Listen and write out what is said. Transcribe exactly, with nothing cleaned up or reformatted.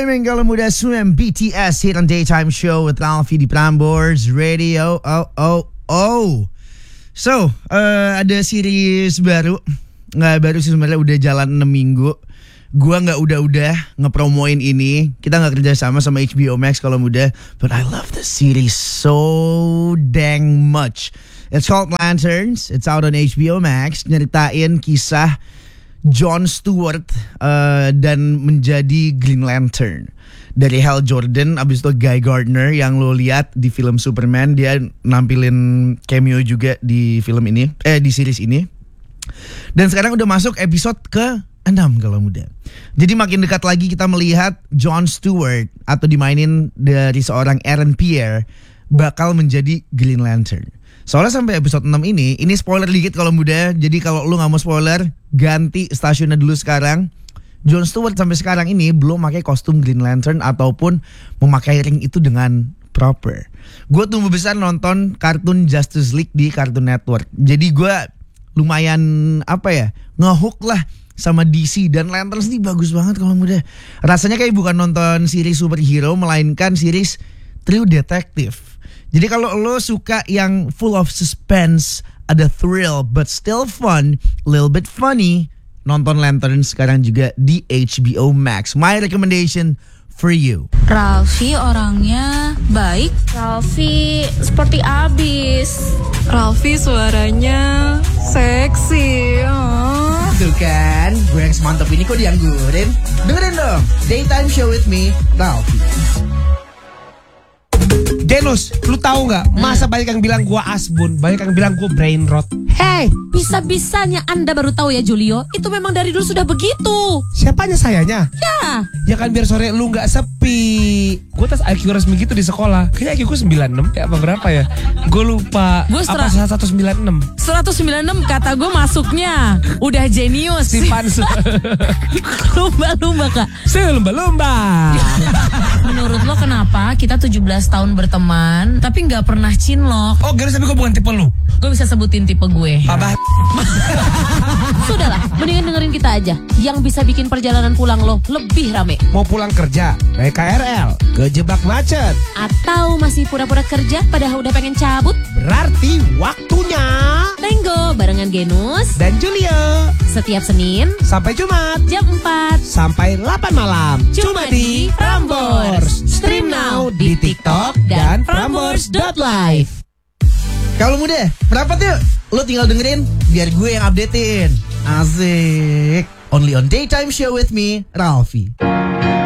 Swimming kalau muda swim B T S hit on daytime show with Ralphie di Prambors Radio. Oh oh oh. So uh, ada series baru, nggak baru sih sebenarnya, udah jalan enam minggu. Gua nggak udah-udah ngepromoin ini. Kita nggak kerja sama sama H B O Max kalau muda, but I love the series so dang much. It's called Lanterns. It's out on H B O Max. Nyeritain kisah Jon Stewart uh, dan menjadi Green Lantern dari Hal Jordan. Abis itu Guy Gardner yang lo lihat di film Superman, dia nampilin cameo juga di film ini, eh di series ini. Dan sekarang udah masuk episode ke enam kalau muda. Jadi makin dekat lagi kita melihat Jon Stewart atau dimainin dari seorang Aaron Pierre bakal menjadi Green Lantern. Soalnya sampai episode enam ini, ini spoiler dikit kalau muda. Jadi kalau lu gak mau spoiler, ganti stasiunnya dulu sekarang. Jon Stewart sampai sekarang ini belum pakai kostum Green Lantern ataupun memakai ring itu dengan proper. Gue tumbuh besar nonton kartun Justice League di Cartoon Network. Jadi gue lumayan apa ya, ngehook lah sama D C. Dan Lanterns ini bagus banget kalau muda. Rasanya kayak bukan nonton series superhero, melainkan series True Detective. Jadi kalau lo suka yang full of suspense, ada thrill but still fun, little bit funny, nonton Lantern sekarang juga di H B O Max. My recommendation for you. Ralphie orangnya baik. Ralphie seperti abis. Ralphie suaranya seksi. Oh. Tuh kan, gue yang semantap ini kok dianggurin. Dengerin dong, Daytime Show with me, Ralphie. Denus, lu tahu nggak? Masa banyak yang bilang gua asbun, banyak yang bilang gua brain rot. Hey, bisa-bisanya Anda baru tahu ya Julio? Itu memang dari dulu sudah begitu. Siapanya sayanya? Ya. Ya kan biar sore lu nggak sepi. Gua tes I Q resmi gitu di sekolah. Kayaknya I Q gua sembilan puluh enam ya apa berapa ya? Gua lupa. Gua apa seratus sembilan puluh enam? seratus sembilan puluh enam kata gue masuknya. Udah jenius. Si Pansu. Lumba-lumba kak. Si lumba-lumba. Menurut lo kenapa kita tujuh belas tahun berteman tapi gak pernah cinlok? Oh garis tapi gue bukan tipe lu. Gue bisa sebutin tipe gue. Abah. Sudahlah, mendingan dengerin kita aja. Yang bisa bikin perjalanan pulang lo lebih rame. Mau pulang kerja, naik K R L, kejebak macet, atau masih pura-pura kerja padahal udah pengen cabut? berarti waktunya Tango barengan Genus dan Julio. Setiap Senin Sampai Jumat jam empat sampai delapan malam. Cuma di Prambors. Stream now di TikTok dan prambors dot live. Kalau muda, merapat yuk. Lo tinggal dengerin, biar gue yang updatein. Asik. Only on Daytime Show with me, Ralphie.